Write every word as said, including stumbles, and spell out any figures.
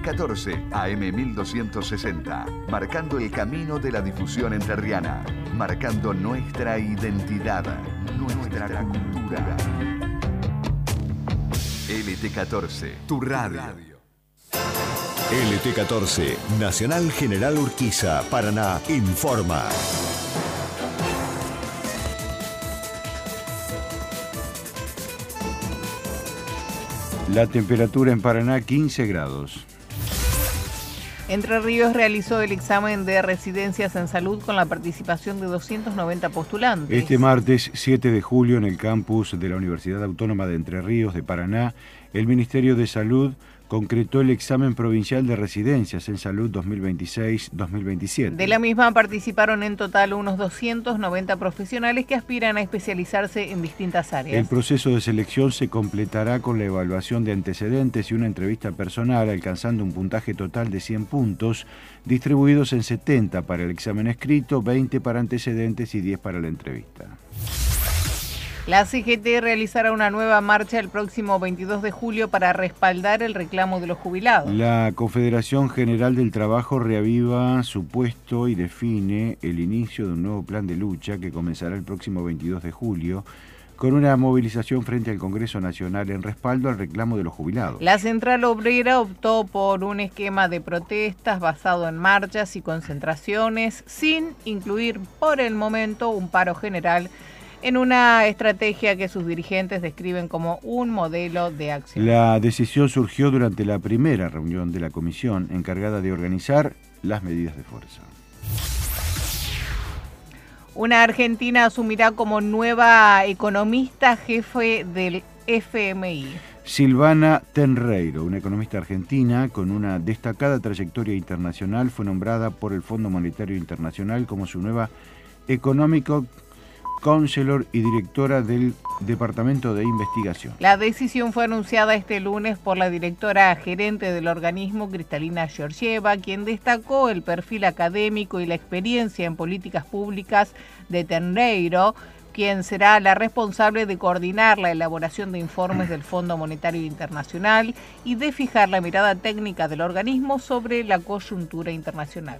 catorce, A M mil doscientos sesenta, marcando el camino de la difusión entrerriana, marcando nuestra identidad, nuestra, nuestra cultura. L T catorce, tu radio. L T catorce, Nacional General Urquiza, Paraná, informa. La temperatura en Paraná, quince grados. Entre Ríos realizó el examen de residencias en salud con la participación de doscientos noventa postulantes. Este martes siete de julio, en el campus de la Universidad Autónoma de Entre Ríos de Paraná, el Ministerio de Salud concretó el examen provincial de residencias en salud dos mil veintiséis dos mil veintisiete. De la misma participaron en total unos doscientos noventa profesionales que aspiran a especializarse en distintas áreas. El proceso de selección se completará con la evaluación de antecedentes y una entrevista personal, alcanzando un puntaje total de cien puntos, distribuidos en setenta para el examen escrito, veinte para antecedentes y diez para la entrevista. La C G T realizará una nueva marcha el próximo veintidós de julio para respaldar el reclamo de los jubilados. La Confederación General del Trabajo reaviva su puesto y define el inicio de un nuevo plan de lucha que comenzará el próximo veintidós de julio con una movilización frente al Congreso Nacional en respaldo al reclamo de los jubilados. La Central Obrera optó por un esquema de protestas basado en marchas y concentraciones, sin incluir por el momento un paro general, en una estrategia que sus dirigentes describen como un modelo de acción. La decisión surgió durante la primera reunión de la comisión encargada de organizar las medidas de fuerza. Una argentina asumirá como nueva economista jefe del F M I. Silvana Tenreiro, una economista argentina con una destacada trayectoria internacional, fue nombrada por el Fondo Monetario Internacional como su nueva económico Counselor y directora del Departamento de Investigación. La decisión fue anunciada este lunes por la directora gerente del organismo, Cristalina Georgieva, quien destacó el perfil académico y la experiencia en políticas públicas de Tenreiro, quien será la responsable de coordinar la elaboración de informes del Fondo Monetario Internacional y de fijar la mirada técnica del organismo sobre la coyuntura internacional.